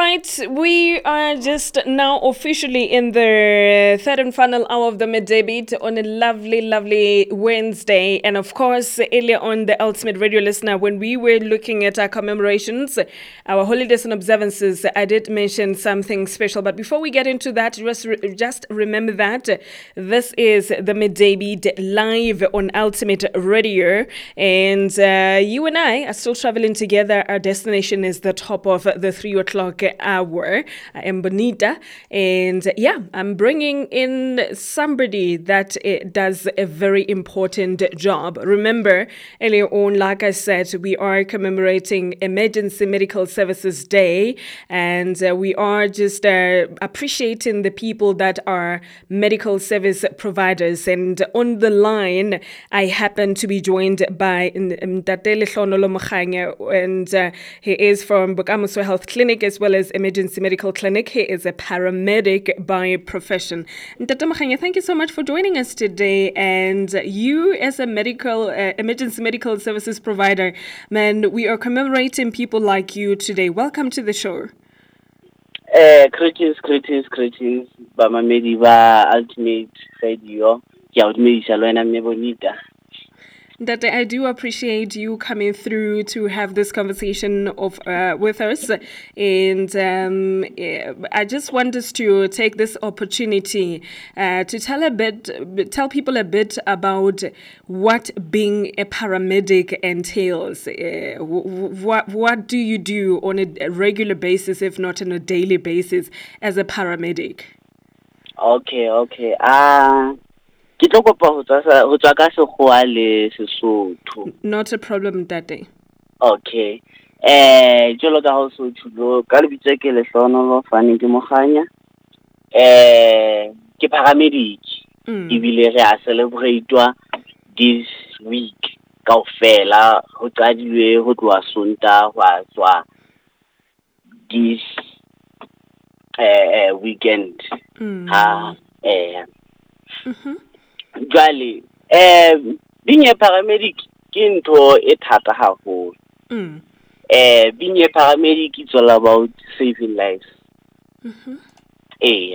right, we are just now officially in the third and final hour of the midday beat on a lovely, lovely Wednesday. And of course, earlier on the Ultimate Radio Listener, when we were looking at our commemorations, our holidays and observances, I did mention something special. But before we get into that, just remember that this is the midday beat live on Ultimate Radio. And you and I are still traveling together. Our destination is the top of the 3 o'clock hour. I am Bonita, and I'm bringing in somebody that does a very important job. Remember, earlier on, like I said, we are commemorating Emergency Medical Services Day, and we are just appreciating the people that are medical service providers. And on the line, I happen to be joined by Ntate Lehlonolo Mokhanya, and he is from Bokamoso Health Clinic as well as Emergency Medical Clinic. He is a paramedic by profession. Ntate Mokhanya, thank you so much for joining us today. And you, as a emergency medical services provider, man, we are commemorating people like you today. Welcome to the show. Greetings, Bamamedi ba Ultimate Radio. Bonita. That I do appreciate you coming through to have this conversation with us, and I just want us to take this opportunity to tell people a bit about what being a paramedic entails. What do you do on a regular basis, if not on a daily basis, as a paramedic? Okay. Not a problem, Tate. Okay. Jolo ka ho so thulo ka lebitse ke Lehlonolo Fane ke Mokhanya. Ke paramedic. Ibile re a celebrate this week kaofela ho qadilwe ho tloa Sontaha ho tswa this weekend. Jwale being a paramedic ke ntho e thata haholo. Being a paramedic it's all about saving lives.